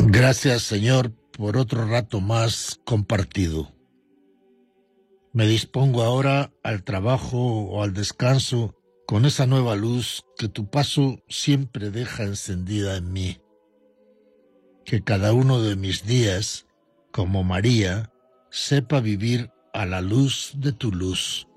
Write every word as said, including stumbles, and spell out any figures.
Gracias, Señor, por otro rato más compartido. Me dispongo ahora al trabajo o al descanso con esa nueva luz que tu paso siempre deja encendida en mí. Que cada uno de mis días, como María, sepa vivir a la luz de tu luz.